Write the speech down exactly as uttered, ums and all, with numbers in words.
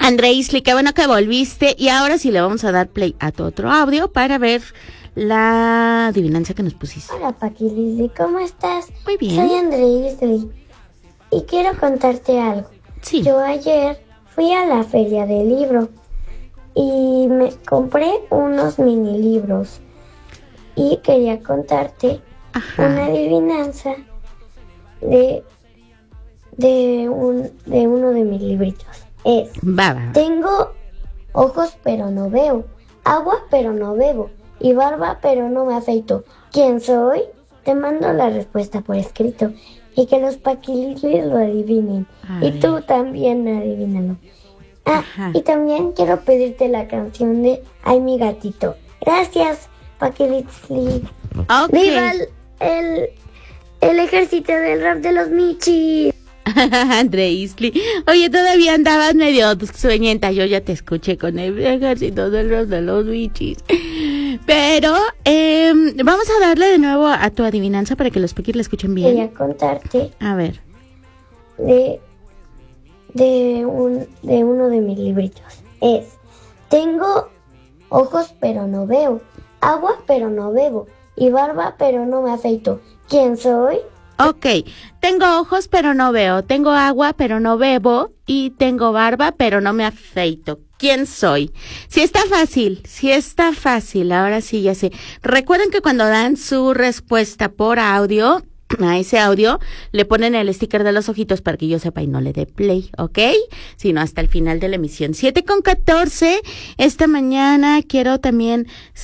André Isli, qué bueno que volviste. Y ahora sí le vamos a dar play a tu otro audio para ver la adivinanza que nos pusiste. Hola, Paqui Lili, ¿cómo estás? Muy bien. Soy André Isli y quiero contarte algo. Sí. Yo ayer fui a la feria del libro y me compré unos mini libros y quería contarte Ajá. una adivinanza de, de, un, de uno de mis libritos. Es, Va, va. tengo ojos pero no veo, agua pero no bebo y barba pero no me afeito. ¿Quién soy? Te mando la respuesta por escrito y que los paquililes lo adivinen. A Y ver. tú también adivínalo. Ah, Ajá. y también quiero pedirte la canción de Ay, mi gatito. Gracias, Paquilitli. Ok. ¡Viva el, el, el ejército del rap de los Michis! André Isli. Oye, todavía andabas medio sueñenta. Yo ya te escuché con el ejército de los de los bichis. Pero eh, vamos a darle de nuevo a tu adivinanza para que los pequis la escuchen bien. Quería contarte A ver. de, de, un, de uno de mis libritos. Es, tengo ojos pero no veo, agua pero no bebo y barba pero no me afeito. ¿Quién soy? Ok, tengo ojos pero no veo, tengo agua pero no bebo y tengo barba pero no me afeito. ¿Quién soy? Si está fácil, si está fácil, ahora sí ya sé. Recuerden que cuando dan su respuesta por audio, a ese audio le ponen el sticker de los ojitos para que yo sepa y no le dé play, ¿ok? Sino hasta el final de la emisión. siete con catorce, esta mañana quiero también